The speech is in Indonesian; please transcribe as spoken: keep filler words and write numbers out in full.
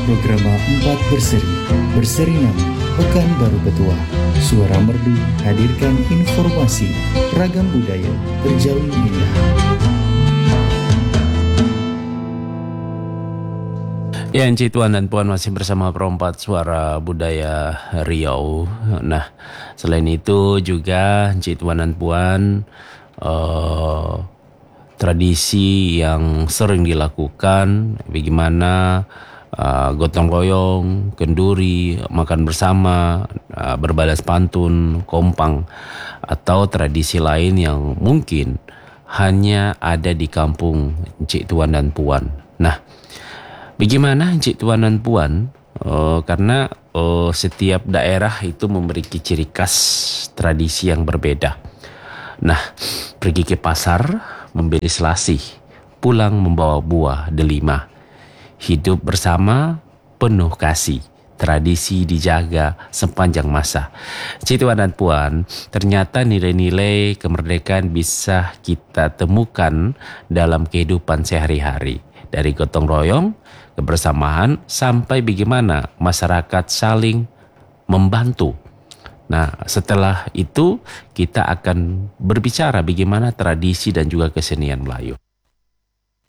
Programa empat Berseri, Berseri Nama, Pekan Baru Petua. Suara Merdu hadirkan informasi, ragam budaya, terjalin indah. Ya, Encik Tuan dan Puan masih bersama Perompat Suara Budaya Riau. Nah, selain itu juga Encik Tuan dan Puan, uh, tradisi yang sering dilakukan bagaimana uh, gotong royong, kenduri, makan bersama, uh, berbalas pantun, kompang, atau tradisi lain yang mungkin hanya ada di kampung Encik Tuan dan Puan. Nah, bagaimana Encik Tuan dan Puan? Uh, karena uh, setiap daerah itu memiliki ciri khas tradisi yang berbeda. Nah, pergi ke pasar membeli selasih, pulang membawa buah delima. Hidup bersama penuh kasih, tradisi dijaga sepanjang masa. Encik Tuan dan Puan, ternyata nilai-nilai kemerdekaan bisa kita temukan dalam kehidupan sehari-hari. Dari gotong royong, kebersamaan, sampai bagaimana masyarakat saling membantu. Nah, setelah itu kita akan berbicara bagaimana tradisi dan juga kesenian Melayu.